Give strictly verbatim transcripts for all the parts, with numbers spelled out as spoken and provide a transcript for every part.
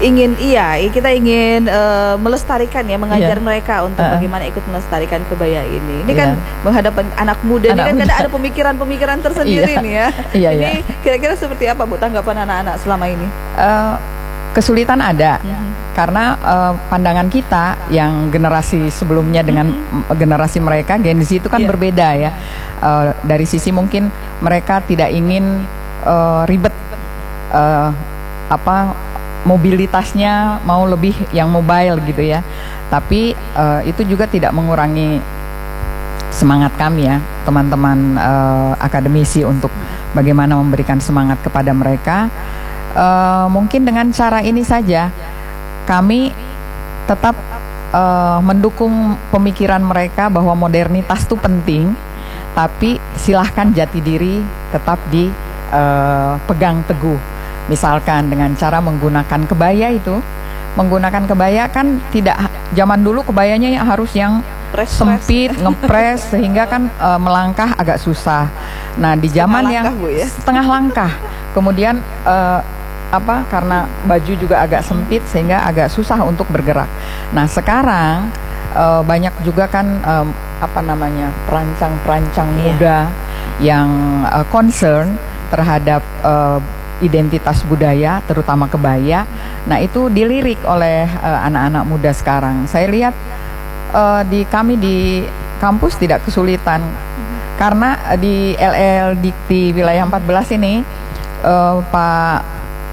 Ingin iya, kita ingin uh, melestarikan ya, mengajar yeah. mereka untuk uh, bagaimana ikut melestarikan kebaya ini. Ini yeah. kan menghadapan anak muda, anak ini kan muda. kadang ada pemikiran-pemikiran tersendiri yeah. nih ya. yeah, ini yeah. kira-kira seperti apa Bu tanggapan anak-anak selama ini? Uh, kesulitan ada, mm-hmm. karena uh, pandangan kita yang generasi sebelumnya dengan mm-hmm. generasi mereka, Gen Z itu kan yeah. berbeda ya. Uh, dari sisi mungkin mereka tidak ingin uh, ribet, uh, apa mobilitasnya mau lebih yang mobile gitu ya. Tapi uh, itu juga tidak mengurangi semangat kami ya, teman-teman uh, akademisi untuk bagaimana memberikan semangat kepada mereka. Uh, mungkin dengan cara ini saja kami tetap uh, mendukung pemikiran mereka bahwa modernitas itu penting, tapi silahkan jati diri tetap dipegang uh, teguh. Misalkan dengan cara menggunakan kebaya itu, menggunakan kebaya kan tidak, zaman dulu kebayanya yang harus yang press, sempit, ngepres sehingga kan e, melangkah agak susah. Nah di zaman setengah yang langkah, Bu, ya? setengah langkah, kemudian e, apa karena baju juga agak sempit sehingga agak susah untuk bergerak. Nah sekarang e, banyak juga kan e, apa namanya perancang-perancang yeah. muda yang e, concern terhadap e, identitas budaya, terutama kebaya. Nah itu dilirik oleh uh, anak-anak muda sekarang. Saya lihat uh, di kami di kampus tidak kesulitan, mm-hmm. karena uh, di L L di, di wilayah empat belas ini uh, Pak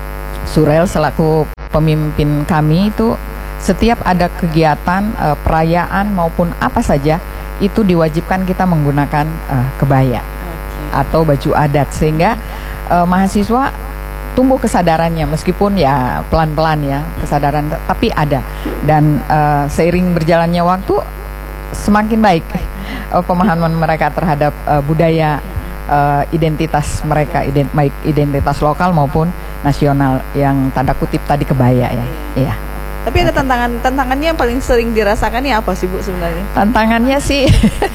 Surel selaku pemimpin kami itu setiap ada kegiatan uh, perayaan maupun apa saja itu diwajibkan kita menggunakan uh, kebaya okay. atau baju adat, sehingga uh, mahasiswa tumbuh kesadarannya, meskipun ya pelan-pelan ya kesadaran, tapi ada. Dan uh, seiring berjalannya waktu semakin baik uh, pemahaman mereka terhadap uh, budaya, uh, identitas mereka, ident baik identitas lokal maupun nasional yang tanda kutip tadi kebaya ya. Iya. Tapi ada tantangan tantangannya yang paling sering dirasakan ya apa sih Bu sebenarnya? Tantangannya sih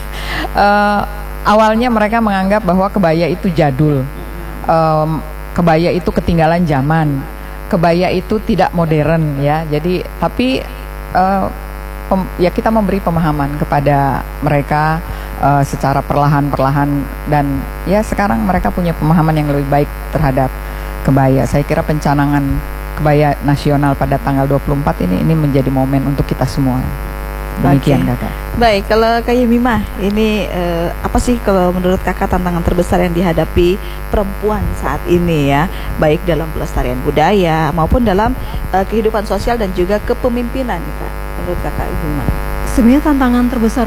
uh, awalnya mereka menganggap bahwa kebaya itu jadul. Um, Kebaya itu ketinggalan zaman, kebaya itu tidak modern ya. Jadi tapi uh, pem, ya kita memberi pemahaman kepada mereka uh, secara perlahan-perlahan, dan ya sekarang mereka punya pemahaman yang lebih baik terhadap kebaya. Saya kira pencanangan kebaya nasional pada tanggal dua puluh empat ini ini menjadi momen untuk kita semua. Demikian okay. Kakak. Baik, kalau Kak Yemimah, ini eh, apa sih kalau menurut Kakak tantangan terbesar yang dihadapi perempuan saat ini ya, baik dalam pelestarian budaya maupun dalam eh, kehidupan sosial dan juga kepemimpinan, Kak? Menurut Kakak Yemimah? Sebenarnya tantangan terbesar